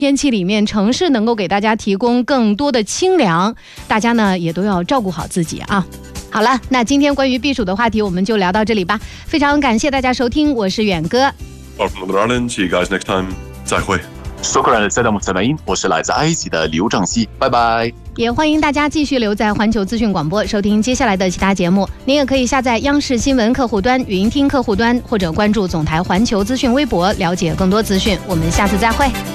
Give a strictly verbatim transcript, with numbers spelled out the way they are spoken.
天气里面，城市能够给大家提供更多的清凉，大家呢也都要照顾好自己啊。好了，那今天关于避暑的话题我们就聊到这里吧。非常感谢大家收听，我是远哥。 See you guys next time. 再会。 شكرا للسادة المستمعين，我是来自埃及的刘正熙，拜拜。 也欢迎大家继续留在环球资讯广播，收听接下来的其他节目。您也可以下载央视新闻客户端、语音听客户端，或者关注总台环球资讯微博，了解更多资讯。我们下次再会。